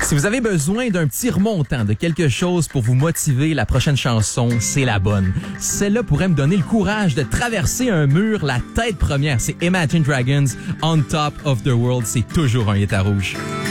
Si vous avez besoin d'un petit remontant, de quelque chose pour vous motiver, la prochaine chanson, c'est la bonne. Celle-là pourrait me donner le courage de traverser un mur la tête première. C'est Imagine Dragons, On Top of the World. C'est toujours un hit à rouge.